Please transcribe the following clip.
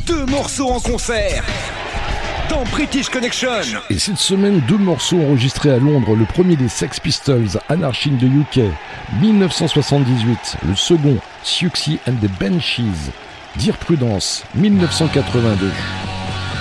2 morceaux en concert dans British Connection. Et cette semaine, 2 morceaux enregistrés à Londres. Le premier des Sex Pistols, Anarchy in the UK, 1978. Le second, Siouxsie and the Banshees, Dire Prudence, 1982.